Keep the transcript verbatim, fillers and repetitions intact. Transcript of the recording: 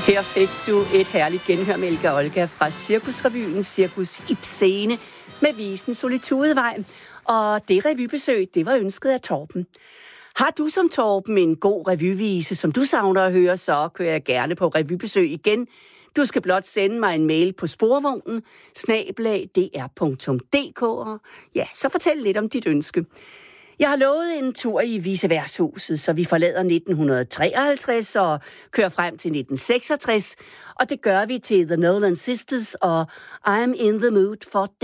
Her fik du et herligt genhør med Elga Olga fra Cirkusrevyen Cirkus Ibsene med visen Solitudevej. Og det revybesøg, det var ønsket af Torben. Har du som Torben en god revyvise, som du savner at høre, så kører jeg gerne på revybesøg igen. Du skal blot sende mig en mail på sporvognen, snabel-a d r punktum d k, og ja, så fortæl lidt om dit ønske. Jeg har lovet en tur i Viceværtshuset, så vi forlader nitten treoghalvtreds og kører frem til nitten seksogtres, og det gør vi til The Nolan Sisters og I'm in the mood for